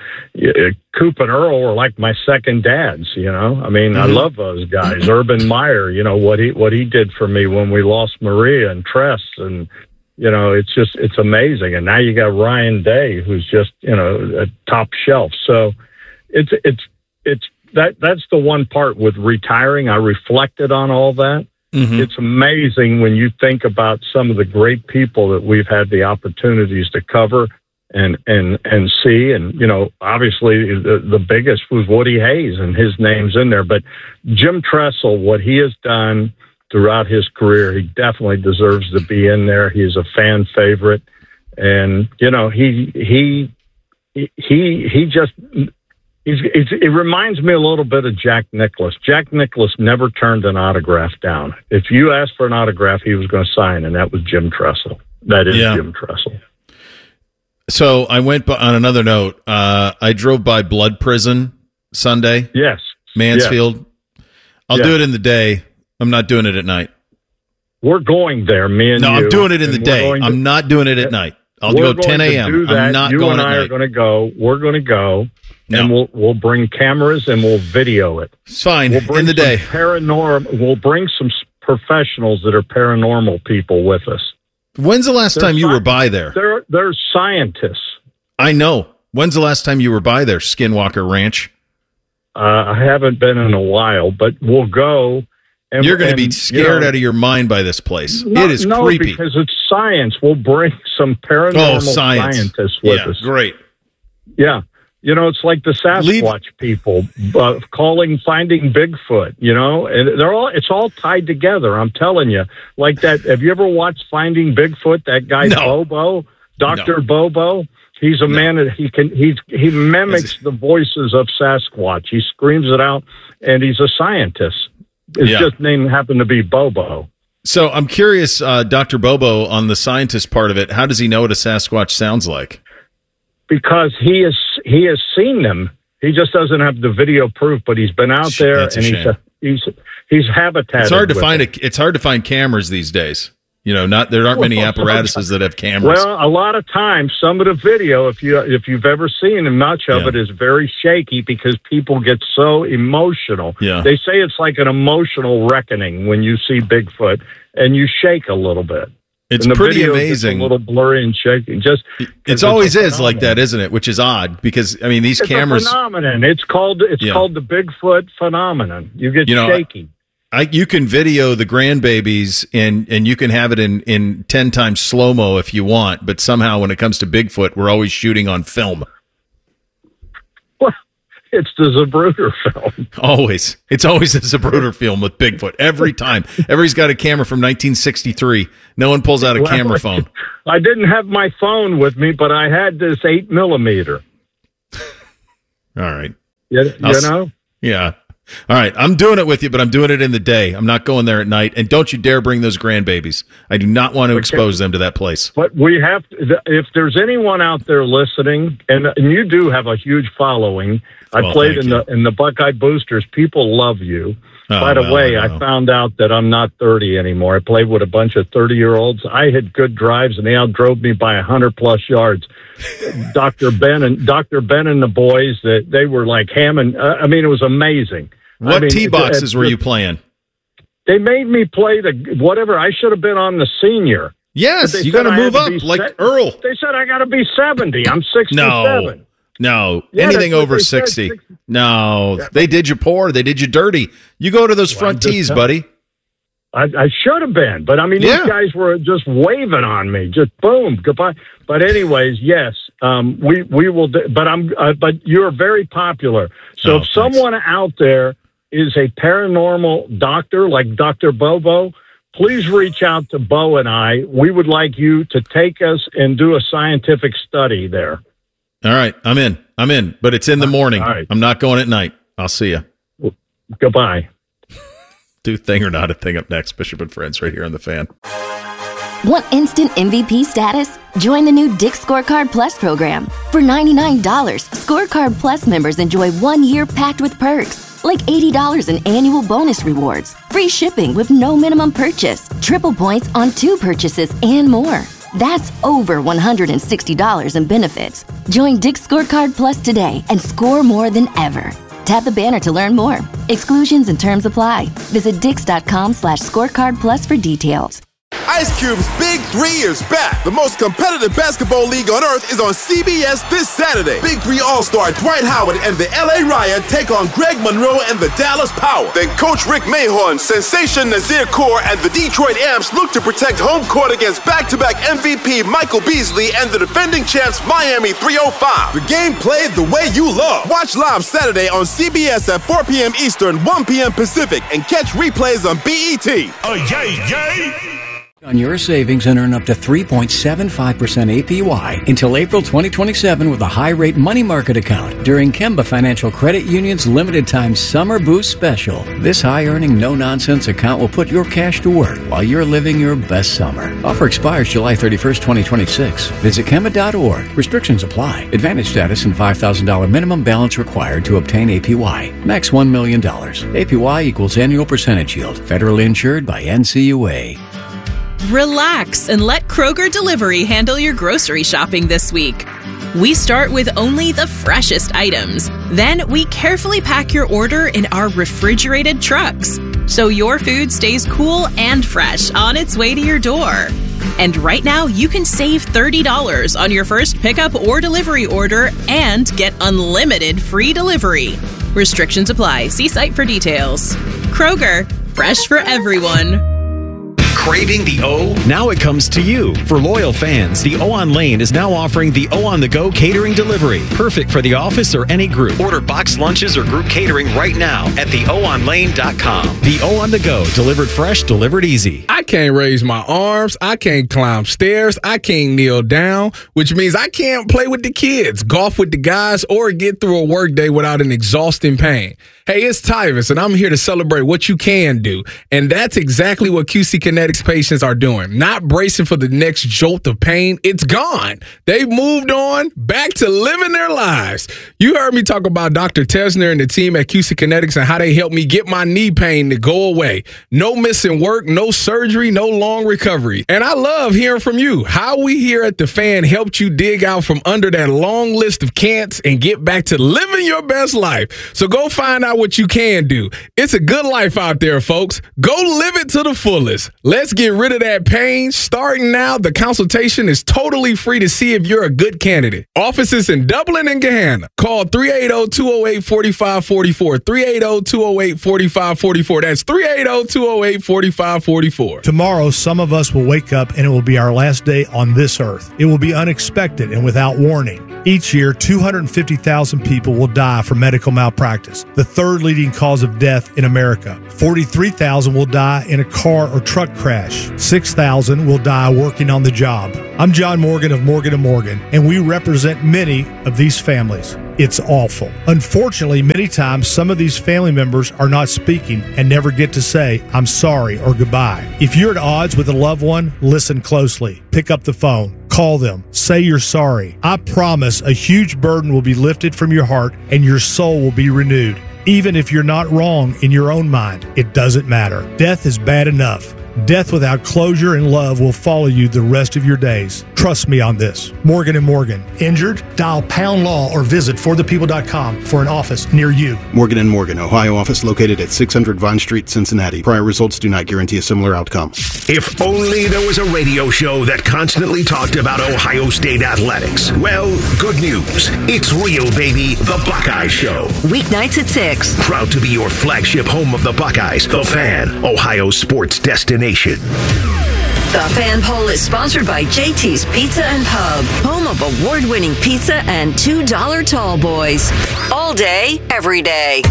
Coop and Earl are like my second dads, you know? I mean, mm-hmm. I love those guys. Urban Meyer, you know, what he what he did for me when we lost Maria and Tress, and, you know, it's just, it's amazing. And now you got Ryan Day, who's just, you know, a top shelf. So, It's it's it's that that's the one part with retiring. I reflected on all that. Mm-hmm. It's amazing when you think about some of the great people that we've had the opportunities to cover and and and see. And you know, obviously the, the biggest was Woody Hayes, and his name's in there. But Jim Tressel, what he has done throughout his career, he definitely deserves to be in there. He's a fan favorite, and you know, he he he he just. He's, it's, it reminds me a little bit of Jack Nicklaus. Jack Nicklaus never turned an autograph down. If you asked for an autograph, he was going to sign, and that was Jim Tressel. That is yeah. Jim Tressel. So I went by, on another note, uh, I drove by Blood Prison Sunday. Yes. Mansfield. Yes. I'll yes. do it in the day. I'm not doing it at night. We're going there, me and no, you. No, I'm doing it in the day. To, I'm not doing it at night. I'll we're go ten a.m. I'm not you going and I at are night. going to go. We're going to go. No. And we'll we'll bring cameras and we'll video it. It's fine. We'll bring in the day. Paranormal. We'll bring some professionals that are paranormal people with us. When's the last they're time you sci- were by there? They're they're scientists. I know. When's the last time you were by there, Skinwalker Ranch? Uh, I haven't been in a while, but we'll go. And, You're going to be and, scared you know, out of your mind by this place. No, it is no, creepy. because it's science. We'll bring some paranormal oh, science. scientists with yeah, us. Great. Yeah. You know, it's like the Sasquatch Leave. people uh, calling, finding Bigfoot, you know, and they're all, it's all tied together. I'm telling you, like that. Have you ever watched Finding Bigfoot? That guy, no. Bobo, Doctor No. Bobo. He's a no. man that he can, he's, he mimics the voices of Sasquatch. He screams it out, and he's a scientist. His yeah. just name happened to be Bobo. So I'm curious, uh, Doctor Bobo, on the scientist part of it, how does he know what a Sasquatch sounds like? Because he is he has seen them. He just doesn't have the video proof, but he's been out there That's a and shame. he's he's he's habitated. It's hard to with find it. a, it's hard to find cameras these days. You know, not there aren't many apparatuses that have cameras. Well, a lot of times, some of the video, if you if you've ever seen them, much of Yeah. it is very shaky because people get so emotional. Yeah. They say it's like an emotional reckoning when you see Bigfoot, and you shake a little bit. It's and the pretty video amazing. Gets a little blurry and shaky. Just It's always is like that, isn't it? Which is odd because I mean these it's cameras. a phenomenon. It's called it's Yeah. called the Bigfoot phenomenon. You get You know, shaky. I, you can video the grandbabies and and you can have it in in ten times slow mo if you want, but somehow when it comes to Bigfoot, we're always shooting on film. it's the Zapruder film. Always. It's always a Zapruder film with Bigfoot. Every time. Everybody's got a camera from nineteen sixty-three. No one pulls out a Well, camera phone. I didn't have my phone with me, but I had this eight millimeter. All right. You, you I'll s- know? Yeah. All right. I'm doing it with you, but I'm doing it in the day. I'm not going there at night. And don't you dare bring those grandbabies. I do not want to expose them to that place. But we have to, if there's anyone out there listening, and, and you do have a huge following. I Well, played thank in the in the Buckeye Boosters. People love you. Oh, By the well, way, I I, know. found out that I'm not thirty anymore. I played with a bunch of thirty-year-olds. I had good drives, and they outdrove me by one hundred plus yards. Doctor Ben and Doctor Ben and the boys, that they were like hamming. Uh, I mean, it was amazing. What I mean, tee it- boxes it- were you playing? They made me play the whatever. I should have been on the senior. Yes, But they you said got to I move had to up be like se- Earl. They said I got to be seventy. I'm sixty-seven. No. No. Yeah, Anything that's what over they said, sixty. six- No. They did you poor. They did you dirty. You go to those Well, front I'm just tees, telling- buddy. I, I should have been, but I mean, Yeah. these guys were just waving on me, just boom, goodbye. But anyways, yes, um, we we will. Do, but I'm, uh, but you're very popular. So Oh, if someone out there is a paranormal doctor like Doctor Bobo, please reach out to Bo and I. We would like you to take us and do a scientific study there. All right. I'm in. I'm in. But it's in the morning. All right. I'm not going at night. I'll see you. Goodbye. Do thing or not a thing up next. Bishop and Friends right here on The Fan. Want instant M V P status? Join the new Dick's Scorecard Plus program. For ninety-nine dollars, Scorecard Plus members enjoy one year packed with perks, like eighty dollars in annual bonus rewards, free shipping with no minimum purchase, triple points on two purchases, and more. That's over one hundred sixty dollars in benefits. Join Dick's Scorecard Plus today and score more than ever. Tap the banner to learn more. Exclusions and terms apply. Visit dix.com slash scorecard plus for details. Ice Cube's Big Three is back. The most competitive basketball league on earth is on C B S this Saturday. Big Three All-Star Dwight Howard and the L A Riot take on Greg Monroe and the Dallas Power. Then Coach Rick Mahorn, Sensation Nazir Kaur, and the Detroit Amps look to protect home court against back-to-back M V P Michael Beasley and the defending champs Miami three oh five. The game played the way you love. Watch live Saturday on C B S at four p.m. Eastern, one p.m. Pacific, and catch replays on B E T. Oh, yay, yay! On your savings and earn up to three point seven five percent A P Y until April twenty twenty-seven with a high-rate money market account during Kemba Financial Credit Union's limited-time Summer Boost Special. This high-earning, no-nonsense account will put your cash to work while you're living your best summer. Offer expires July thirty-first, twenty twenty-six. Visit Kemba dot org. Restrictions apply. Advantage status and five thousand dollars minimum balance required to obtain A P Y. Max one million dollars. A P Y equals annual percentage yield. Federally insured by N C U A. Relax and let Kroger Delivery handle your grocery shopping this week. We start with only the freshest items. Then we carefully pack your order in our refrigerated trucks, so your food stays cool and fresh on its way to your door. And right now, you can save thirty dollars on your first pickup or delivery order and get unlimited free delivery. Restrictions apply. See site for details. Kroger, fresh for everyone. Craving the O? Now it comes to you. For loyal fans, the O on Lane is now offering the O on the Go catering delivery. Perfect for the office or any group. Order boxed lunches or group catering right now at the o on lane dot com. The O on the Go, delivered fresh, delivered easy. I can't raise my arms. I can't climb stairs. I can't kneel down, which means I can't play with the kids, golf with the guys, or get through a workday without an exhausting pain. Hey, it's Tyvis, and I'm here to celebrate what you can do. And that's exactly what Q C Kinetics patients are doing. Not bracing for the next jolt of pain. It's gone. They've moved on back to living their lives. You heard me talk about Doctor Tesner and the team at Q C Kinetics and how they helped me get my knee pain to go away. No missing work, no surgery, no long recovery. And I love hearing from you. How we here at The Fan helped you dig out from under that long list of can'ts and get back to living your best life. So go find out what you can do. It's a good life out there, folks. Go live it to the fullest. Let Let's get rid of that pain. Starting now, the consultation is totally free to see if you're a good candidate. Offices in Dublin and Gahanna. Call three eight zero, two zero eight, four five four four. three eight zero, two zero eight, four five four four. That's three eight zero, two zero eight, four five four four. Tomorrow, some of us will wake up and it will be our last day on this earth. It will be unexpected and without warning. Each year, two hundred fifty thousand people will die from medical malpractice, the third leading cause of death in America. forty-three thousand will die in a car or truck crash. six thousand will die working on the job. I'm John Morgan of Morgan and Morgan, and we represent many of these families. It's awful. Unfortunately, many times some of these family members are not speaking and never get to say, I'm sorry or goodbye. If you're at odds with a loved one, listen closely. Pick up the phone. Call them. Say you're sorry. I promise a huge burden will be lifted from your heart and your soul will be renewed. Even if you're not wrong in your own mind, it doesn't matter. Death is bad enough. Death without closure and love will follow you the rest of your days. Trust me on this. Morgan and Morgan. Injured? Dial pound law or visit for the people dot com for an office near you. Morgan and Morgan, Ohio office located at six hundred Vine Street, Cincinnati. Prior results do not guarantee a similar outcome. If only there was a radio show that constantly talked about Ohio State athletics. Well, good news. It's real, baby. The Buckeye Show. Weeknights at six. Proud to be your flagship home of the Buckeyes, The Fan, Ohio sports destination. The Fan Poll is sponsored by J T's Pizza and Pub, home of award-winning pizza and two dollar tall boys. All day, every day.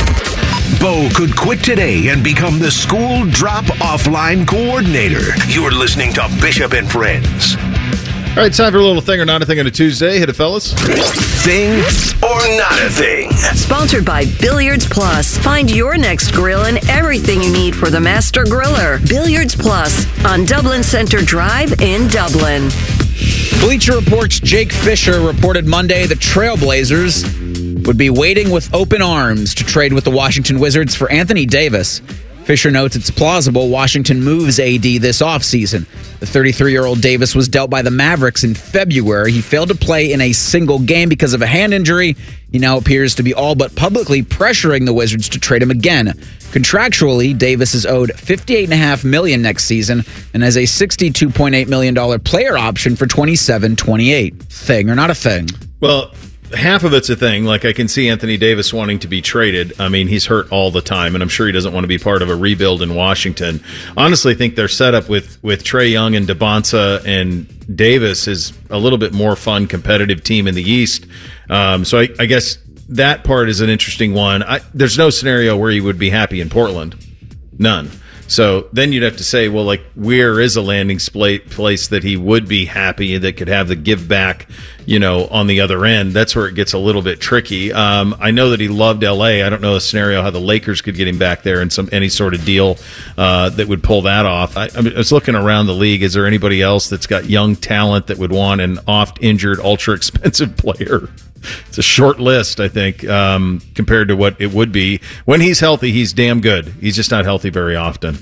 Bo could quit today and become the school drop-off line coordinator. You're listening to Bishop and Friends. All right, time for a little thing or not a thing on a Tuesday. Hit it, fellas. Thing or not a thing. Sponsored by Billiards Plus. Find your next grill and everything you need for the master griller. Billiards Plus on Dublin Center Drive in Dublin. Bleacher Report's Jake Fisher reported Monday the Trailblazers would be waiting with open arms to trade with the Washington Wizards for Anthony Davis. Fisher notes it's plausible Washington moves A D this offseason. The thirty-three-year-old Davis was dealt by the Mavericks in February. He failed to play in a single game because of a hand injury. He now appears to be all but publicly pressuring the Wizards to trade him again. Contractually, Davis is owed fifty-eight point five million dollars next season and has a sixty-two point eight million dollars player option for twenty-seven twenty-eight. Thing or not a thing? Well, half of it's a thing. Like, I can see Anthony Davis wanting to be traded. I mean, he's hurt all the time, and I'm sure he doesn't want to be part of a rebuild in Washington. Honestly, I think their setup with, with Trae Young and DeBonsa and Davis is a little bit more fun, competitive team in the East. Um, so I, I guess that part is an interesting one. I, there's no scenario where he would be happy in Portland. None. So then you'd have to say, well, like, where is a landing place that he would be happy, that could have the give back, you know, on the other end? That's where it gets a little bit tricky. Um, I know that he loved L A. I don't know a scenario how the Lakers could get him back there in some any sort of deal uh, that would pull that off. I, I was looking around the league. Is there anybody else that's got young talent that would want an oft-injured, ultra-expensive player? It's a short list, I think, um, compared to what it would be. When he's healthy, he's damn good. He's just not healthy very often.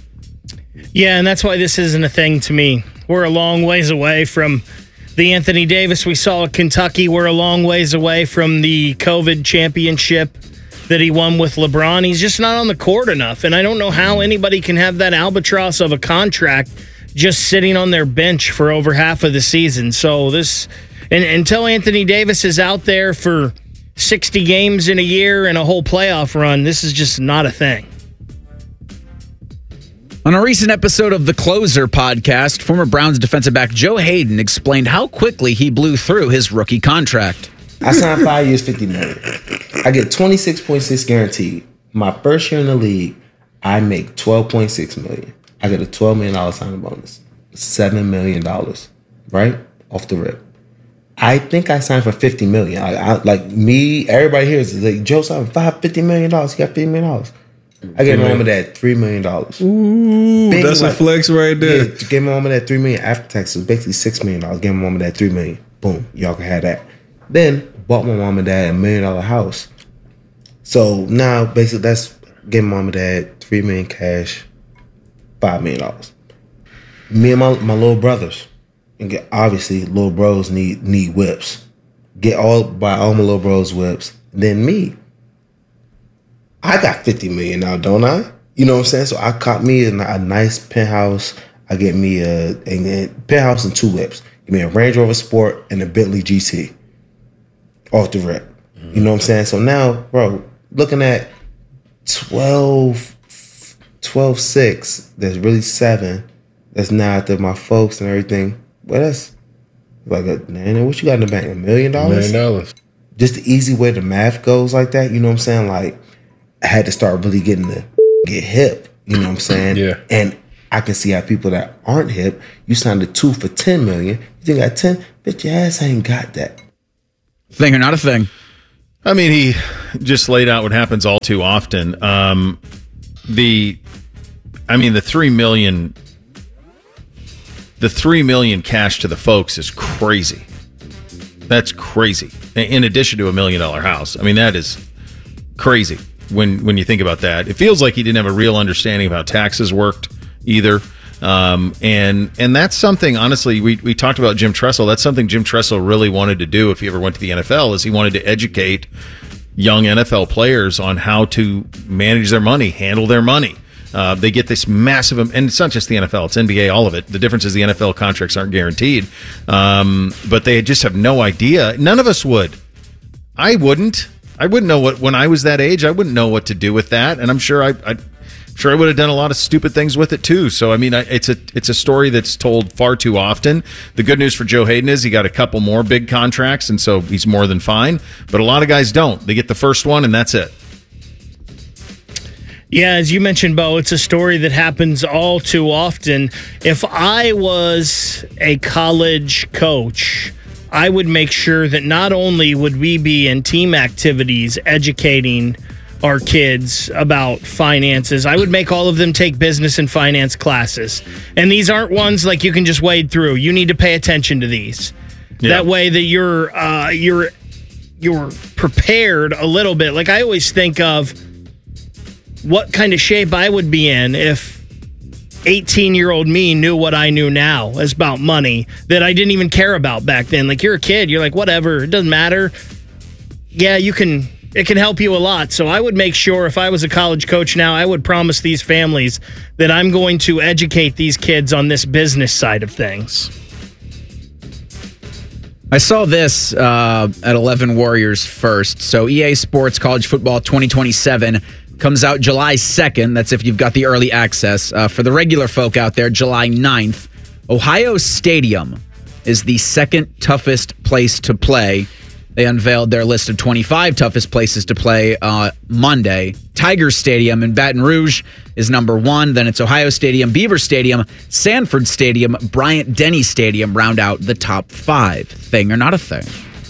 Yeah, and that's why this isn't a thing to me. We're a long ways away from the Anthony Davis we saw at Kentucky. We're a long ways away from the COVID championship that he won with LeBron. He's just not on the court enough, and I don't know how anybody can have that albatross of a contract just sitting on their bench for over half of the season. So this... And until Anthony Davis is out there for sixty games in a year and a whole playoff run, this is just not a thing. On a recent episode of The Closer podcast, former Browns defensive back Joe Hayden explained how quickly he blew through his rookie contract. I signed five years, fifty million dollars. I get twenty-six point six guaranteed. My first year in the league, I make twelve point six million dollars. I get a twelve million dollars signing bonus. seven million dollars, right? Off the rip. I think I signed for fifty million dollars. I, I, like me, everybody here is like, Joe signed five, fifty million dollars. He got fifty million dollars. I gave my mom and dad three million dollars. Ooh, Bing, that's like, a flex right there. Yeah, gave my mom and dad three million dollars after taxes. Basically six million dollars. Gave my mom and dad three million dollars. Boom, y'all can have that. Then bought my mom and dad a million dollar house. So now basically that's giving mom and dad three million dollars cash, five million dollars. Me and my, my little brothers. And get, obviously, little bros need need whips. Get all buy all my little bros whips. Then me, I got fifty million now, don't I? You know what I'm saying? So I caught me in a nice penthouse. I get me a, a, a penthouse and two whips. Give me a Range Rover Sport and a Bentley G T. Off the rip. Mm-hmm. You know what I'm saying? So now, bro, looking at twelve, twelve six, that's really seven. That's now after my folks and everything. Well, that's like a, man, what you got in the bank? A million dollars? A million dollars. Just the easy way the math goes like that, you know what I'm saying? Like, I had to start really getting to get hip, you know what I'm saying? Yeah. And I can see how people that aren't hip, you signed a two for ten million. You think I got ten? Bitch, your ass ain't got that. Thing or not a thing. I mean, he just laid out what happens all too often. Um, the, I mean, the three million, the three million cash to the folks is crazy. That's crazy. In addition to a million dollar house, I mean, that is crazy when when you think about that. It feels like he didn't have a real understanding of how taxes worked either. Um, and and that's something, honestly, we, we talked about Jim Tressel. That's something Jim Tressel really wanted to do if he ever went to the N F L, is he wanted to educate young N F L players on how to manage their money, handle their money. Uh, they get this massive, and it's not just the N F L, it's N B A, all of it. The difference is the N F L contracts aren't guaranteed. Um, but they just have no idea. None of us would. I wouldn't. I wouldn't know what, when I was that age, I wouldn't know what to do with that. And I'm sure I, I Sure, I would have done a lot of stupid things with it too. So I mean, it's a it's a story that's told far too often. The good news for Joe Hayden is he got a couple more big contracts, and so he's more than fine. But a lot of guys don't. They get the first one, and that's it. Yeah, as you mentioned, Bo, it's a story that happens all too often. If I was a college coach, I would make sure that not only would we be in team activities educating our kids about finances, I would make all of them take business and finance classes. And these aren't ones like you can just wade through. You need to pay attention to these. Yeah. That way that you're uh, you're you're prepared a little bit. Like, I always think of what kind of shape I would be in if eighteen-year-old me knew what I knew now as about money that I didn't even care about back then. Like, you're a kid. You're like, whatever. It doesn't matter. Yeah, you can... It can help you a lot. So I would make sure, if I was a college coach now, I would promise these families that I'm going to educate these kids on this business side of things. I saw this uh, at eleven Warriors First. So E A Sports College Football twenty twenty-seven comes out July second. That's if you've got the early access. Uh, for the regular folk out there, July ninth. Ohio Stadium is the second toughest place to play. They unveiled their list of twenty-five toughest places to play uh, Monday. Tiger Stadium in Baton Rouge is number one. Then it's Ohio Stadium, Beaver Stadium, Sanford Stadium, Bryant-Denny Stadium round out the top five. Thing or not a thing?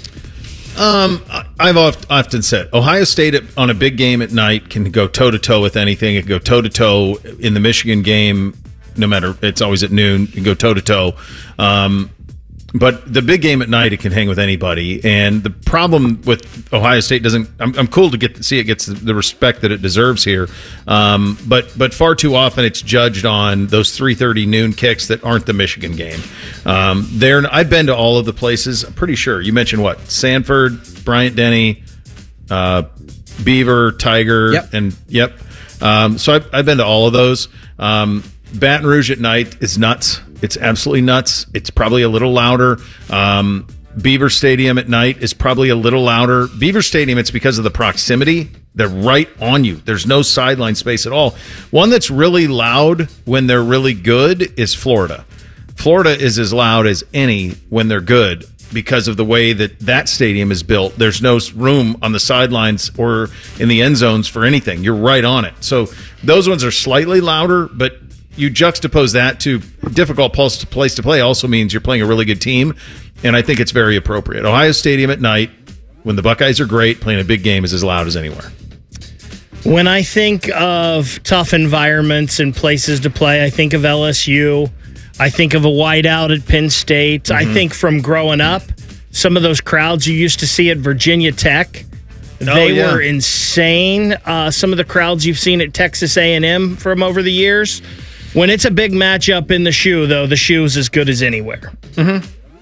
Um, I've often said Ohio State on a big game at night can go toe-to-toe with anything. It can go toe-to-toe in the Michigan game, no matter, it's always at noon. You can go toe-to-toe. Um But the big game at night, it can hang with anybody. And the problem with Ohio State doesn't. I'm, I'm cool to get to see it gets the respect that it deserves here. Um, but but far too often it's judged on those three thirty noon kicks that aren't the Michigan game. Um, there, I've been to all of the places. I'm pretty sure you mentioned what Sanford, Bryant-Denny, uh, Beaver, Tiger, yep. and yep. Um, so I've, I've been to all of those. Um, Baton Rouge at night is nuts. It's absolutely nuts. It's probably a little louder. Um, Beaver Stadium at night is probably a little louder. Beaver Stadium, it's because of the proximity. They're right on you. There's no sideline space at all. One that's really loud when they're really good is Florida. Florida is as loud as any when they're good because of the way that that stadium is built. There's no room on the sidelines or in the end zones for anything. You're right on it. So those ones are slightly louder, but you juxtapose that to difficult place to play also means you're playing a really good team, and I think it's very appropriate. Ohio Stadium at night, when the Buckeyes are great, playing a big game is as loud as anywhere. When I think of tough environments and places to play, I think of L S U. I think of a whiteout at Penn State. Mm-hmm. I think from growing up, some of those crowds you used to see at Virginia Tech, they oh, yeah. were insane. Uh, some of the crowds you've seen at Texas A and M from over the years. When it's a big matchup in the shoe, though, the shoe is as good as anywhere. Mm-hmm.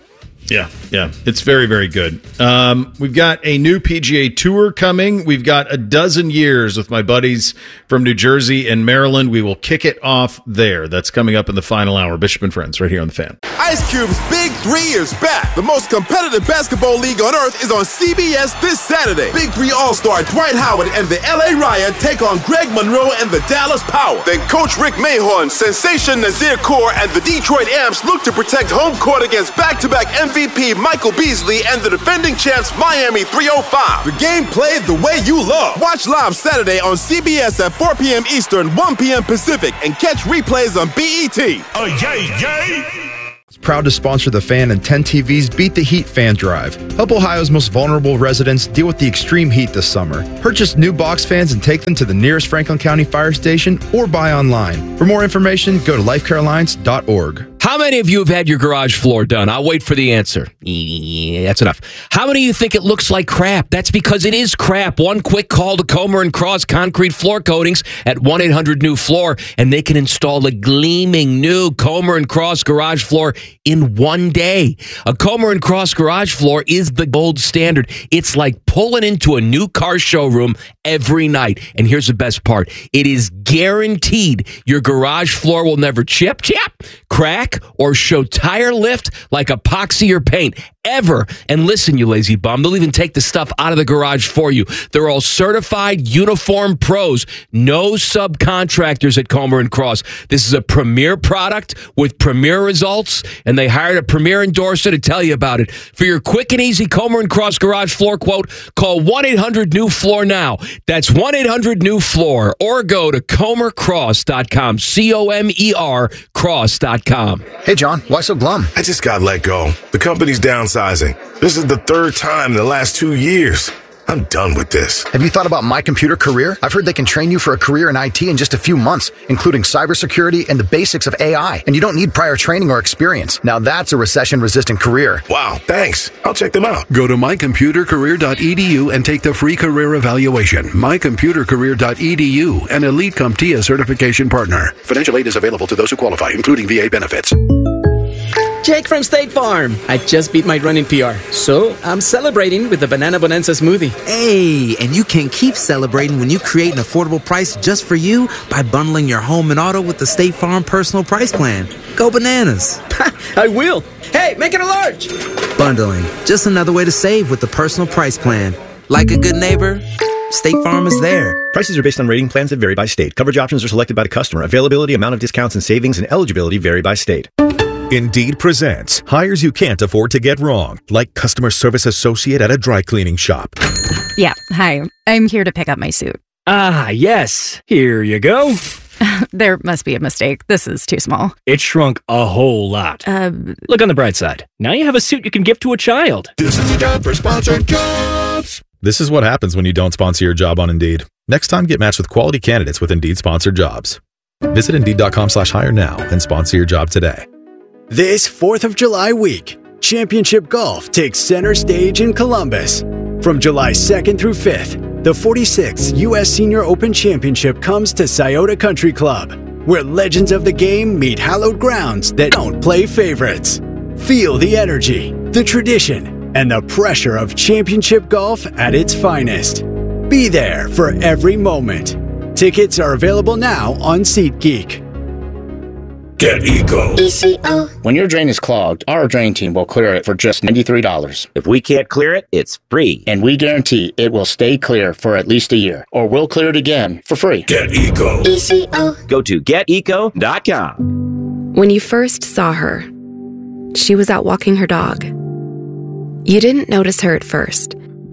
Yeah, yeah. It's very, very good. Um, we've got a new P G A Tour coming. We've got a dozen years with my buddies from New Jersey and Maryland. We will kick it off there. That's coming up in the final hour. Bishop and Friends right here on The Fan. Ice Cube's Big Three is back. The most competitive basketball league on earth is on C B S this Saturday. Big Three All-Star Dwight Howard and the L A Riot take on Greg Monroe and the Dallas Power. Then Coach Rick Mahorn, Sensation Nazir Kaur, and the Detroit Amps look to protect home court against back-to-back M V P Michael Beasley and the defending champs Miami three oh five. The game played the way you love. Watch live Saturday on C B S at four p.m. Eastern, one p.m. Pacific, and catch replays on B E T. Oh, yay, yay! Proud to sponsor The Fan and ten T V's Beat the Heat Fan Drive. Help Ohio's most vulnerable residents deal with the extreme heat this summer. Purchase new box fans and take them to the nearest Franklin County Fire Station or buy online. For more information, go to life care alliance dot org. How many of you have had your garage floor done? I'll wait for the answer. Yeah, that's enough. How many of you think it looks like crap? That's because it is crap. One quick call to Comer and Cross Concrete Floor Coatings at one eight hundred new floor, and they can install a gleaming new Comer and Cross garage floor in one day. A Comer and Cross garage floor is the gold standard. It's like pulling into a new car showroom every night. And here's the best part. It is guaranteed your garage floor will never chip, chip, crack, or show tire lift like epoxy or paint ever. And listen, you lazy bum, they'll even take the stuff out of the garage for you. They're all certified uniform pros, no subcontractors at Comer and Cross. This is a premier product with premier results, and they hired a premier endorser to tell you about it. For your quick and easy Comer and Cross garage floor quote, call one eight hundred new floor now. That's one eight hundred new floor, or go to comer cross dot com, C O M E R cross dot com. Hey, John, why so glum? I just got let go. The company's downsizing. This is the third time in the last two years. I'm done with this. Have you thought about My Computer Career? I've heard they can train you for a career in I T in just a few months, including cybersecurity and the basics of A I. And you don't need prior training or experience. Now that's a recession-resistant career. Wow, thanks. I'll check them out. Go to my computer career dot e d u and take the free career evaluation. my computer career dot e d u, an Elite CompTIA certification partner. Financial aid is available to those who qualify, including V A benefits. Jake from State Farm. I just beat my running P R, so I'm celebrating with the Banana Bonanza smoothie. Hey, and you can keep celebrating when you create an affordable price just for you by bundling your home and auto with the State Farm Personal Price Plan. Go bananas. I will. Hey, make it a large. Bundling, just another way to save with the Personal Price Plan. Like a good neighbor, State Farm is there. Prices are based on rating plans that vary by state. Coverage options are selected by the customer. Availability, amount of discounts and savings, and eligibility vary by state. Indeed presents hires you can't afford to get wrong, like customer service associate at a dry cleaning shop. Yeah, hi. I'm here to pick up my suit. Ah, yes. Here you go. There must be a mistake. This is too small. It shrunk a whole lot. Uh, Look on the bright side. Now you have a suit you can give to a child. This is a job for sponsored jobs. This is what happens when you don't sponsor your job on Indeed. Next time, get matched with quality candidates with Indeed sponsored jobs. Visit Indeed.com slash hire now and sponsor your job today. This fourth of July week, Championship Golf takes center stage in Columbus. From July second through fifth, the forty-sixth U S Senior Open Championship comes to Scioto Country Club, where legends of the game meet hallowed grounds that don't play favorites. Feel the energy, the tradition, and the pressure of championship golf at its finest. Be there for every moment. Tickets are available now on SeatGeek. Get Eco. E C O. When your drain is clogged, our drain team will clear it for just ninety-three dollars. If we can't clear it, it's free. And we guarantee it will stay clear for at least a year, or we'll clear it again for free. Get Eco. E C O. Go to get eco dot com. When you first saw her, she was out walking her dog. You didn't notice her at first.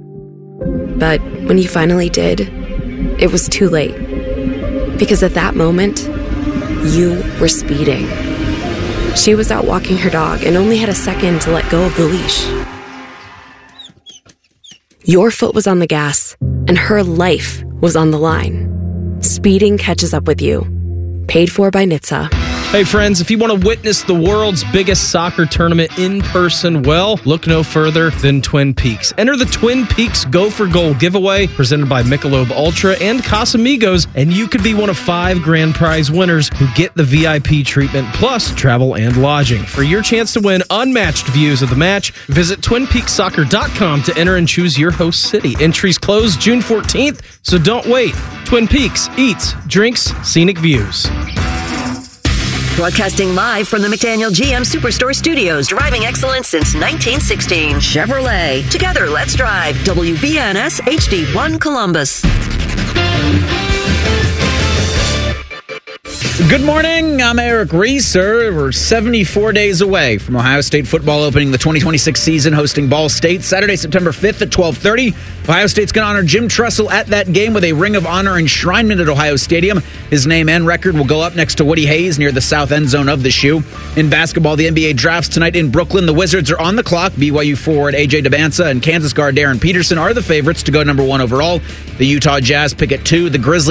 But when you finally did, it was too late. Because at that moment, you were speeding. She was out walking her dog and only had a second to let go of the leash. Your foot was on the gas, and her life was on the line. Speeding catches up with you. Paid for by N H T S A. Hey, friends, if you want to witness the world's biggest soccer tournament in person, well, look no further than Twin Peaks. Enter the Twin Peaks Go for Gold giveaway presented by Michelob Ultra and Casamigos, and you could be one of five grand prize winners who get the V I P treatment plus travel and lodging. For your chance to win unmatched views of the match, visit twin peaks soccer dot com to enter and choose your host city. Entries close June fourteenth, so don't wait. Twin Peaks eats, drinks, scenic views. Broadcasting live from the McDaniel G M Superstore Studios, driving excellence since nineteen sixteen. Chevrolet. Together, let's drive. W B N S H D one Columbus. Good morning. I'm Eric Reeser. We're seventy-four days away from Ohio State football opening the twenty twenty-six season, hosting Ball State Saturday, September fifth at twelve thirty. Ohio State's going to honor Jim Tressel at that game with a Ring of Honor enshrinement at Ohio Stadium. His name and record will go up next to Woody Hayes near the south end zone of the shoe. In basketball, the N B A drafts tonight in Brooklyn. The Wizards are on the clock. B Y U forward A J Debanza and Kansas guard Darren Peterson are the favorites to go number one overall. The Utah Jazz pick at two. The Grizzlies